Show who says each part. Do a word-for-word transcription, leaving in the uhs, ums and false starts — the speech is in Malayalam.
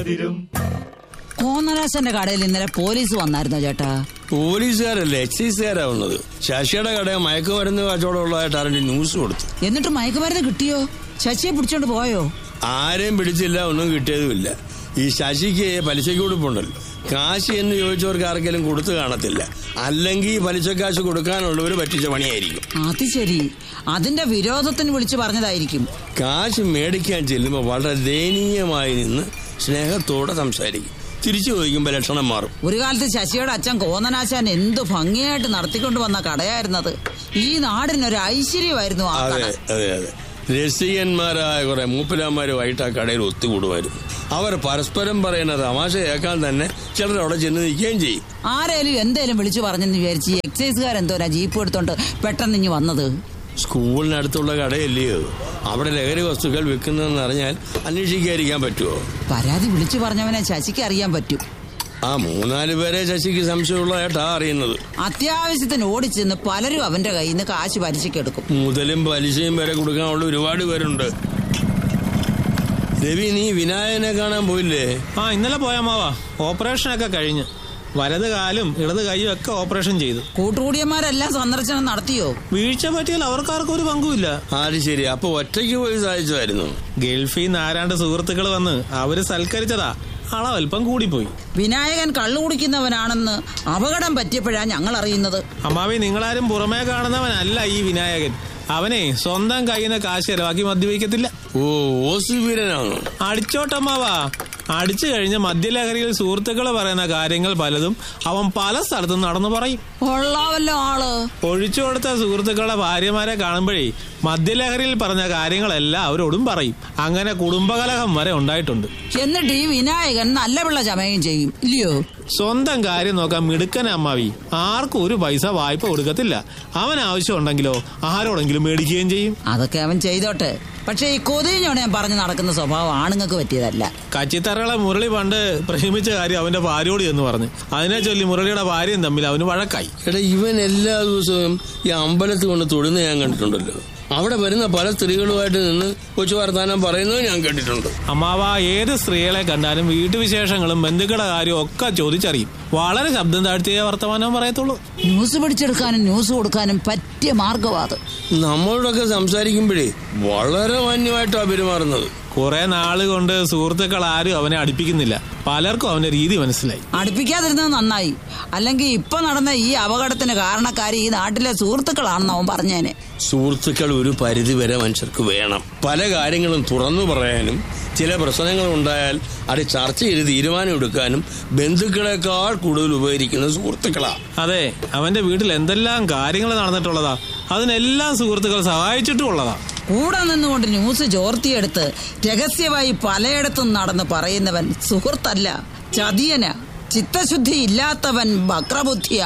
Speaker 1: കോന്നരാശന്റെ കടയിൽ ഇന്നലെ പോലീസ് വന്നായിരുന്നോ ചേട്ടാ?
Speaker 2: പോലീസുകാരല്ലേ, എക്സൈസുകാരാ വന്നത്. ശശിയുടെ കട മയക്കുമരുന്ന് കച്ചവടമുള്ളതായിട്ട് ആരുടെ ന്യൂസ് കൊടുത്തു.
Speaker 1: എന്നിട്ട് മയക്കുമരുന്ന് കിട്ടിയോ? ശശിയെ പിടിച്ചോണ്ട് പോയോ?
Speaker 2: ആരെയും പിടിച്ചില്ല, ഒന്നും കിട്ടിയതുമില്ല. ഈ ശശിക്ക് പലിശയ്ക്ക് കൊടുപ്പുണ്ടല്ലോ, കാശ് എന്ന് ചോദിച്ചവർക്ക് ആർക്കെങ്കിലും കൊടുത്തു കാണത്തില്ല. അല്ലെങ്കിൽ പലിശക്കാശ് കൊടുക്കാനുള്ളവർ പറ്റിച്ച പണിയായിരിക്കും.
Speaker 1: അത് ശരി, അതിന്റെ വിരോധത്തിന് വിളിച്ചു പറഞ്ഞതായിരിക്കും.
Speaker 2: കാശ് മേടിക്കാൻ ചെല്ലുമ്പോൾ വളരെ ദയനീയമായി നിന്ന് സ്നേഹത്തോടെ സംസാരിക്കും. തിരിച്ചു ചോദിക്കുമ്പോൾ ലക്ഷണം മാറും.
Speaker 1: ഒരു കാലത്ത് ശശിയുടെ അച്ഛൻ കോന്നനാശാൻ എന്ത് ഭംഗിയായിട്ട് നടത്തിക്കൊണ്ട് വന്ന കടയായിരുന്നത്. ഈ നാടിനൊരു ഐശ്വര്യമായിരുന്നു ആ കട.
Speaker 2: അതെ അതെ അതെ രസികന്മാരായ കുറെ മൂപ്പിലാന്മാരുമായിട്ട് ആ കടയിൽ ഒത്തുകൂടുമായിരുന്നു. അവർ പരസ്പരം പറയുന്ന തമാശ കേൾക്കാൻ തന്നെ ചിലർ അവിടെ ചെന്ന് നിൽക്കുകയും ചെയ്യും.
Speaker 1: ആരേലും എന്തേലും വിളിച്ചു പറഞ്ഞെന്ന് വിചാരിച്ച് എക്സൈസുകാരെന്തോരാ ജീപ്പ് എടുത്തോണ്ട് പെട്ടെന്ന് ഇഞ്ഞ് വന്നത്.
Speaker 2: സ്കൂളിനടുത്തുള്ള കടയല്ലയോ, അവിടെ ലഹരി വസ്തുക്കൾ വിൽക്കുന്നതെന്ന് അറിഞ്ഞാൽ അന്വേഷിക്കാതിരിക്കാൻ പറ്റുമോ?
Speaker 1: പരാതി വിളിച്ചു പറഞ്ഞവനെ ശശിക്ക് അറിയാൻ പറ്റും.
Speaker 2: ആ മൂന്നാല് പേരെ ശശിക്ക് സംശയമുള്ളതായിട്ടാ അറിയുന്നത്.
Speaker 1: അത്യാവശ്യത്തിന് ഓടിച്ചെന്ന് പലരും അവന്റെ കയ്യിൽ നിന്ന് കാശ് പലിശക്കെടുക്കും.
Speaker 2: മുതലും പലിശയും വരെ കൊടുക്കാനുള്ള ഒരുപാട് പേരുണ്ട്. രവി, നീ വിനായകനെ കാണാൻ പോയില്ലേ?
Speaker 3: ആ, ഇന്നലെ പോയാമാവാ. ഓപ്പറേഷനൊക്കെ കഴിഞ്ഞ് വലത് കാലും ഇടത് കൈയും ഒക്കെ ഓപ്പറേഷൻ ചെയ്തു.
Speaker 1: കൂട്ടുകൂടിയന്മാരെല്ലാം സന്ദർശനം നടത്തിയോ?
Speaker 3: വീഴ്ച പറ്റിയാൽ അവർക്കാർക്കും ഒരു പങ്കുമില്ല.
Speaker 2: അത് ശരി, അപ്പൊ ഒറ്റയ്ക്ക് പോയി സാധിച്ചായിരുന്നു?
Speaker 3: ഗൾഫിൽ നിന്ന് ആരാണ്ട് സുഹൃത്തുക്കൾ വന്ന് അവര് സൽക്കരിച്ചതാ. അളവൽപ്പം കൂടിപ്പോയി.
Speaker 1: വിനായകൻ കള്ളു കുടിക്കുന്നവനാണെന്ന് അപകടം പറ്റിയപ്പോഴാ ഞങ്ങൾ അറിയുന്നത്.
Speaker 3: അമ്മാവി, നിങ്ങളാരും പുറമേ കാണുന്നവനല്ല ഈ വിനായകൻ. അവനെ സ്വന്തം കയ്യിൽ നിന്ന് കാശ് ചെലവാക്കി മദ്യപിക്കത്തില്ല.
Speaker 2: ഓ, ഓസുവീരനാണോ?
Speaker 3: അടിച്ചോട്ടമ്മാവാ. അടിച്ചു കഴിഞ്ഞ മദ്യലഹരിയിൽ സുഹൃത്തുക്കൾ പറയുന്ന കാര്യങ്ങൾ പലതും അവൻ പല സ്ഥലത്തും നടന്നു പറയും.
Speaker 1: കൊള്ളാവല്ലോ ആള്.
Speaker 3: ഒഴിച്ചു കൊടുത്ത സുഹൃത്തുക്കളുടെ ഭാര്യമാരെ കാണുമ്പോഴേ മദ്യലഹരിയിൽ പറഞ്ഞ കാര്യങ്ങളെല്ലാം അവരോടും പറയും. അങ്ങനെ കുടുംബകലഹം വരെ ഉണ്ടായിട്ടുണ്ട്.
Speaker 1: എന്നിട്ട് ഈ വിനായകൻ നല്ല പിള്ള ചമയും ചെയ്യും, ഇല്ലയോ?
Speaker 3: സ്വന്തം കാര്യം നോക്കാൻ മിടുക്കന അമ്മാവി. ആർക്കും ഒരു പൈസ വായ്പ കൊടുക്കത്തില്ല. അവൻ ആവശ്യം ഉണ്ടെങ്കിലോ ആരോടെങ്കിലും മേടിക്കുകയും ചെയ്യും.
Speaker 1: അതൊക്കെ അവൻ ചെയ്തോട്ടെ. പക്ഷെ ഈ കൊതിഞ്ഞോടെ ഞാൻ പറഞ്ഞു നടക്കുന്ന സ്വഭാവം ആണുങ്ങൾക്ക് പറ്റിയതല്ല.
Speaker 3: കച്ചിത്തറകളെ മുരളി പണ്ട് പ്രേമിച്ച കാര്യം അവന്റെ ഭാര്യയോട് എന്ന് പറഞ്ഞു. അതിനെ ചൊല്ലി മുരളിയുടെ ഭാര്യയും തമ്മിൽ അവന് വഴക്കായി.
Speaker 2: എടാ, ഇവൻ എല്ലാ ദിവസവും ഈ അമ്പലത്തിൽ കൊണ്ട് തൊഴുന്ന ഞാൻ കണ്ടിട്ടുണ്ടല്ലോ. അവിടെ വരുന്ന പല സ്ത്രീകളുമായിട്ട് നിന്ന് കൊച്ചു വർത്താനം പറയുന്നത് ഞാൻ കേട്ടിട്ടുണ്ട്.
Speaker 3: അമ്മാവ, ഏത് സ്ത്രീകളെ കണ്ടാലും വീട്ടുവിശേഷങ്ങളും ബന്ധുക്കളുടെ കാര്യവും ഒക്കെ ചോദിച്ചറിയും. വളരെ ശബ്ദം താഴ്ത്തിയ വർത്തമാനം പറയത്തുള്ളൂ.
Speaker 1: ന്യൂസ് പിടിച്ചെടുക്കാനും ന്യൂസ് കൊടുക്കാനും പറ്റിയ മാർഗവാത്.
Speaker 2: നമ്മളോടൊക്കെ സംസാരിക്കുമ്പോഴേ വളരെ മാന്യമായിട്ടാണ് പെരുമാറുന്നത്.
Speaker 3: കുറെ നാള് കൊണ്ട് സുഹൃത്തുക്കൾ ആരും അവനെ അടുപ്പിക്കുന്നില്ല. പലർക്കും അവന്റെ രീതി മനസ്സിലായി.
Speaker 1: അടുപ്പിക്കാതിരുന്നത് നന്നായി. അല്ലെങ്കിൽ ഇപ്പൊ നടന്ന ഈ അപകടത്തിന് കാരണക്കാരി ഈ നാട്ടിലെ സുഹൃത്തുക്കളാണെന്ന് അവൻ പറഞ്ഞേനെ.
Speaker 2: സുഹൃത്തുക്കൾ ഒരു പരിധി വരെ മനുഷ്യർക്ക് വേണം. പല കാര്യങ്ങളും തുറന്നു പറയാനും ചില പ്രശ്നങ്ങൾ ഉണ്ടായാൽ അത് ചർച്ച ചെയ്ത് തീരുമാനം എടുക്കാനും ബന്ധുക്കളെക്കാൾ കൂടുതൽ ഉപകരിക്കുന്ന സുഹൃത്തുക്കളാ.
Speaker 3: അതെ, അവന്റെ വീട്ടിൽ എന്തെല്ലാം കാര്യങ്ങൾ നടന്നിട്ടുള്ളതാ. അതിനെല്ലാം സുഹൃത്തുക്കൾ സഹായിച്ചിട്ടുള്ളതാ.
Speaker 1: കൂടെ നിന്നുകൊണ്ട് ന്യൂസ് ചോർത്തിയെടുത്ത് രഹസ്യമായി പലയിടത്തും നടന്ന് പറയുന്നവൻ സുഹൃത്തല്ല, ചതിയന. ചിത്തശുദ്ധി ഇല്ലാത്തവൻ വക്രബുദ്ധിയ.